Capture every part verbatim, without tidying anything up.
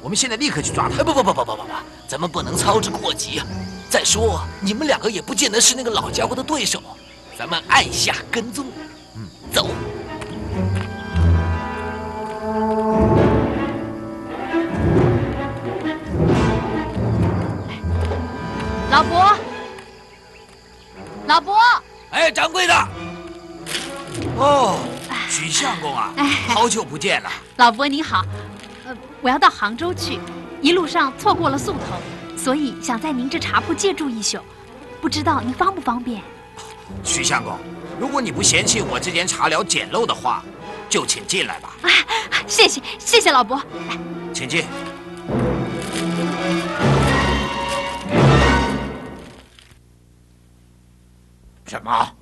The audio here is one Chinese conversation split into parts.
我们现在立刻去抓他。 不不不不不不不，咱们不能操之过急啊！再说，你们两个也不见得是那个老家伙的对手，咱们按下跟踪。嗯，走。 老伯，老伯， 哎，掌柜的。哦，许相公啊， 哎， 好久不见了。 老伯你好，呃，我要到杭州去，一路上错过了宿头，所以想在您这茶铺借住一宿，不知道您方不方便？ 许相公，如果你不嫌弃我这间茶寮简陋的话，就请进来吧。 哎，谢谢谢谢老伯，来， 请进。什么？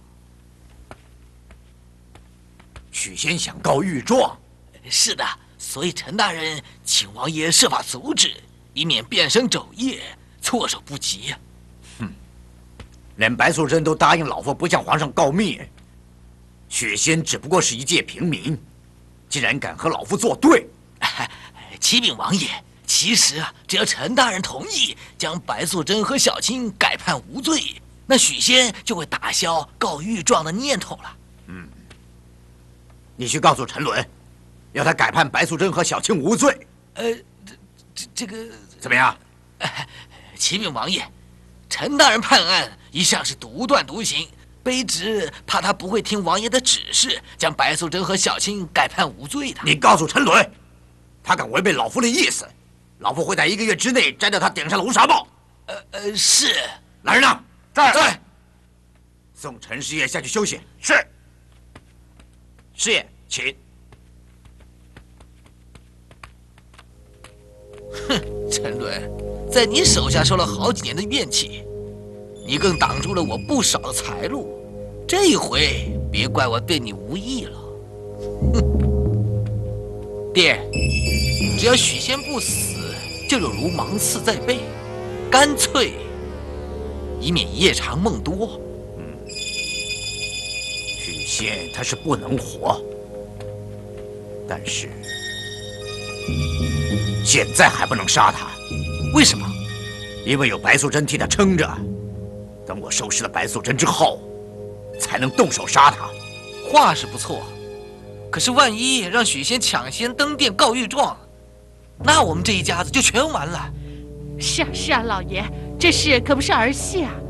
许仙想告御状？ 是的，所以陈大人请王爷设法阻止，以免变生肘腋，措手不及呀。 哼，连白素贞都答应老夫不向皇上告密，许仙只不过是一介平民，竟然敢和老夫作对！ 启禀王爷，其实啊，只要陈大人同意将白素贞和小青改判无罪，那许仙就会打消告御状的念头了。 嗯，你去告诉陈伦，要他改判白素贞和小青无罪。 呃，这这这个怎么样？ 启禀王爷，陈大人判案一向是独断独行，卑职怕他不会听王爷的指示，将白素贞和小青改判无罪的。 你告诉陈伦，他敢违背老夫的意思，老夫会在一个月之内摘掉他顶上的乌纱帽。 呃呃，是。 来人呐， 在在。送陈师爷下去休息。 是。 师爷，请。 哼，陈伦，在你手下受了好几年的怨气，你更挡住了我不少的财路，这一回别怪我对你无义了。哼，爹，只要许仙不死，就有如芒刺在背，干脆以免夜长梦多。 嗯，许仙他是不能活，但是现在还不能杀他。 为什么？ 因为有白素贞替他撑着，等我收拾了白素贞之后，才能动手杀他。 话是不错，可是万一让许仙抢先登殿告御状，那我们这一家子就全完了。 是啊是啊，老爷，这事可不是儿戏啊。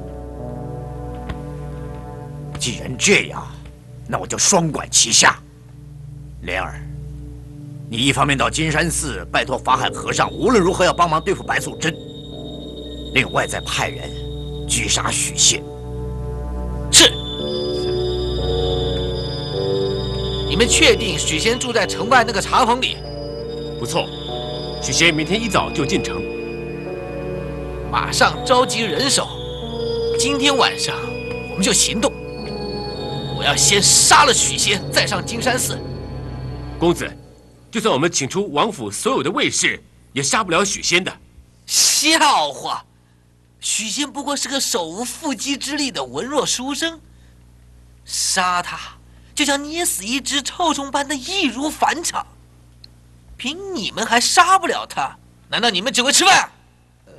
既然这样，那我就双管齐下。莲儿，你一方面到金山寺拜托法海和尚，无论如何要帮忙对付白素贞；另外再派人狙杀许仙。 是。你们确定许仙住在城外那个茶棚里？ 不错，许仙明天一早就进城。 马上召集人手，今天晚上我们就行动。我要先杀了许仙，再上金山寺。 公子，就算我们请出王府所有的卫士，也杀不了许仙的。 笑话！许仙不过是个手无缚鸡之力的文弱书生，杀他就像捏死一只臭虫般的易如反掌。凭你们还杀不了他，难道你们只会吃饭？ 呃，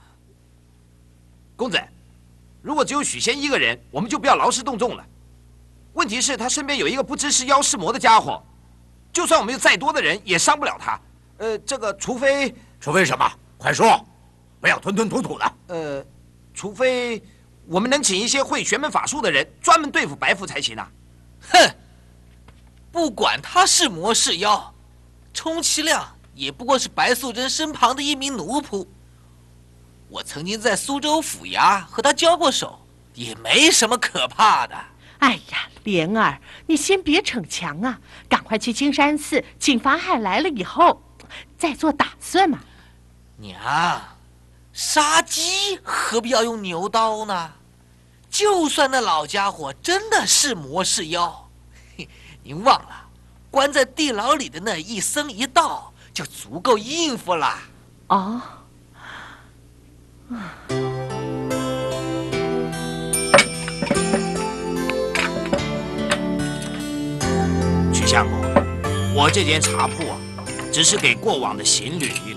公子，如果只有许仙一个人，我们就不要劳师动众了。问题是，他身边有一个不知是妖是魔的家伙，就算我们有再多的人，也伤不了他。呃，这个除非……除非什么？快说，不要吞吞吐吐的。呃，除非我们能请一些会玄门法术的人，专门对付白父才行啊。 哼，不管他是魔是妖，充其量也不过是白素贞身旁的一名奴仆。我曾经在苏州府衙和他交过手，也没什么可怕的。 哎呀，莲儿，你先别逞强啊，赶快去金山寺请法海来了以后，再做打算嘛。 娘，杀鸡何必要用牛刀呢？就算那老家伙真的是魔是妖，您忘了，关在地牢里的那一僧一道就足够应付了。 哦。 许相公，我这间茶铺啊，只是给过往的行旅